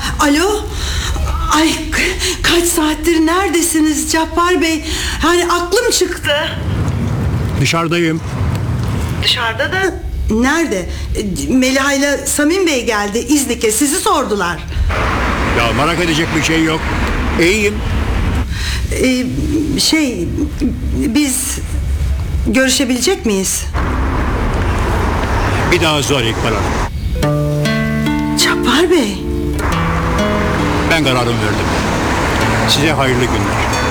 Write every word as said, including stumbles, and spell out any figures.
Alo. Ay, kaç saattir neredesiniz Cabbar Bey? Yani aklım çıktı. Dışarıdayım. Dışarıda da nerede? Meliha ile Samim Bey geldi İznik'e, sizi sordular. Ya merak edecek bir şey yok. İyiyim. Ee, şey biz görüşebilecek miyiz? Bir daha zor İkbal Hanım. Cabbar Bey. Ben kararımı verdim. Size hayırlı günler.